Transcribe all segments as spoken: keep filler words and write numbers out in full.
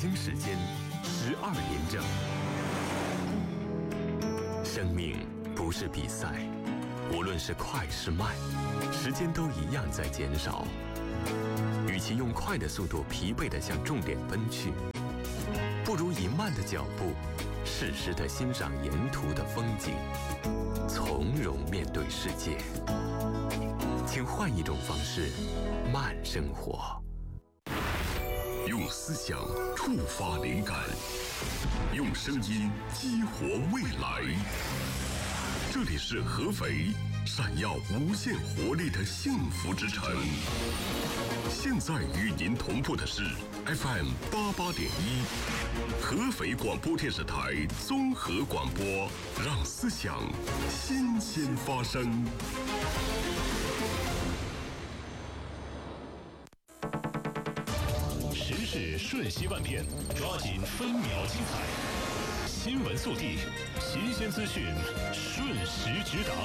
京时间十二点整。生命不是比赛，无论是快是慢，时间都一样在减少。与其用快的速度疲惫地向重点奔去，不如以慢的脚步适时地欣赏沿途的风景，从容面对世界。请换一种方式慢生活， 用思想触发灵感，用声音激活未来。这里是合肥，闪耀无限活力的幸福之城。现在与您同步的是 F M 八八点一，合肥广播电视台综合广播，让思想新鲜发生。 时事瞬息万变，抓紧分秒精彩。新闻速递，新鲜资讯，瞬时直达。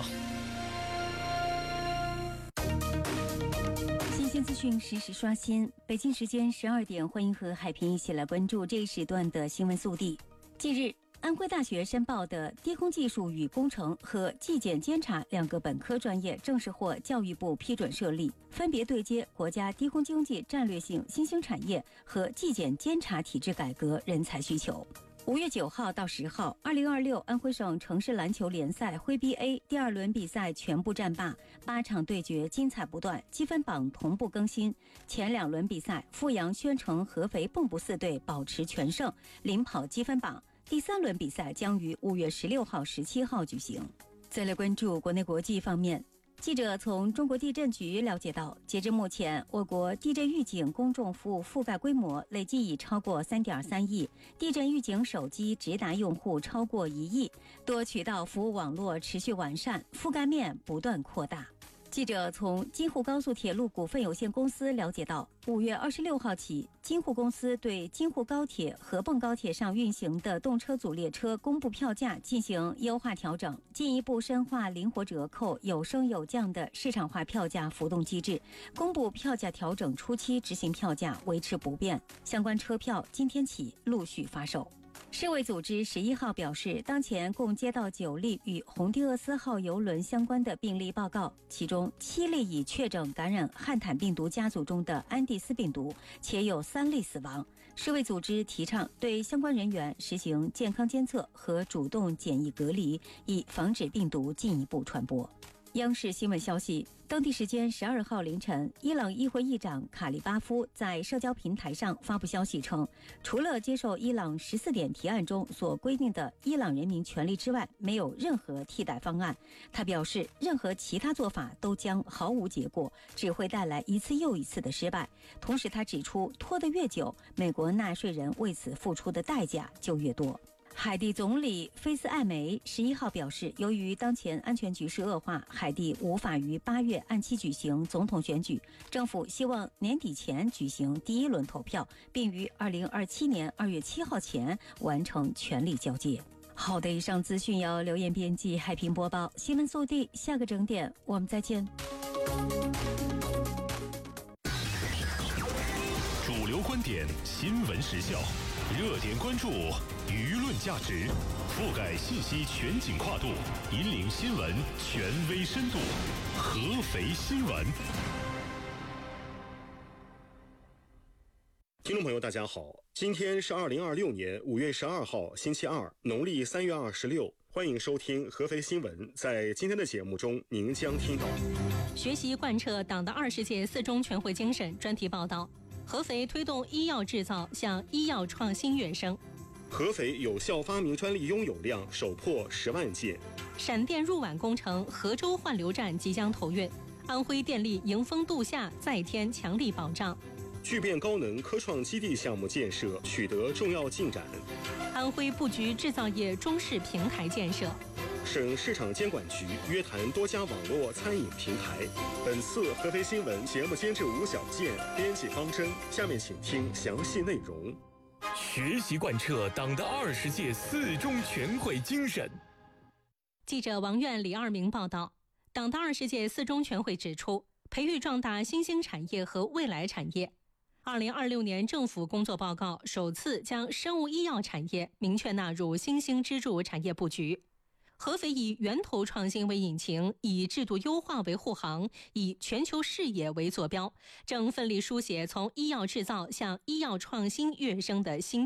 新鲜资讯实时刷新。北京时间十二点，欢迎和海平一起来关注这一时段的新闻速递。近日，安徽大学申报的低空技术与工程和纪检监察两个本科专业正式获教育部批准设立，分别对接国家低空经济战略性新兴产业和纪检监察体制改革人才需求。五月九号到十号，二零二六安徽省城市篮球联赛徽 B A 第二轮比赛全部战罢，八场对决精彩不断，积分榜同步更新。前两轮比赛，阜阳宣城合肥蚌埠四队保持全胜，领跑积分榜。第三轮比赛将于五月十六号、十七号举行。再来关注国内国际方面。记者从中国地震局了解到，截至目前，我国地震预警公众服务覆盖规模累计已超过 三点三亿，地震预警手机直达用户超过一亿，多渠道服务网络持续完善，覆盖面不断扩大。记者从京沪高速铁路股份有限公司了解到，五月二十六号起，京沪公司对京沪高铁、合泵高铁上运行的动车组列车公布票价进行优化调整，进一步深化灵活折扣、有升有降的市场化票价浮动机制。公布票价调整初期执行票价维持不变，相关车票今天起陆续发售。世卫组织十一号表示，当前共接到九例与红帝厄斯号邮轮相关的病例报告，其中七例已确诊感染汉坦病毒家族中的安地斯病毒，且有三例死亡。世卫组织提倡对相关人员实行健康监测和主动检疫隔离，以防止病毒进一步传播。央视新闻消息，当地时间十二号凌晨，伊朗议会议长卡利巴夫在社交平台上发布消息称，除了接受伊朗十四点提案中所规定的伊朗人民权利之外，没有任何替代方案。他表示，任何其他做法都将毫无结果，只会带来一次又一次的失败。同时，他指出，拖得越久，美国纳税人为此付出的代价就越多。海地总理菲斯艾梅十一号表示，由于当前安全局势恶化，海地无法于八月按期举行总统选举。政府希望年底前举行第一轮投票，并于二零二七年二月七号前完成权力交接。好的，以上资讯由刘艳编辑、海平播报。新闻速递，下个整点我们再见。 主流观点，新闻时效，热点关注，舆论价值，覆盖信息全景跨度，引领新闻权威深度。合肥新闻。 听众朋友大家好，今天是二零二六年五月十二号星期二，农历三月二十六，欢迎收听合肥新闻。在今天的节目中，您将听到学习贯彻党的二十届四中全会精神专题报道，合肥推动医药制造向医药创新跃升， 合肥有效发明专利拥有量首破十万件， 闪电入皖工程河州换流站即将投运，安徽电力迎峰度夏再添强力保障， 聚变高能科创基地项目建设取得重要进展， 安徽布局制造业中式平台建设， 省市场监管局约谈多家网络餐饮平台。本次合肥新闻节目监制吴小健，编辑方针。下面请听详细内容。 学习贯彻党的二十届四中全会精神。 记者王苑、李二鸣报道，党的二十届四中全会指出，培育壮大新兴产业和未来产业。 二零二六年政府工作报告首次将生物医药产业明确纳入新兴支柱产业布局。合肥以源头创新为引擎，以制度优化为护航，以全球视野为坐标，正奋力书写从医药制造向医药创新跃升的新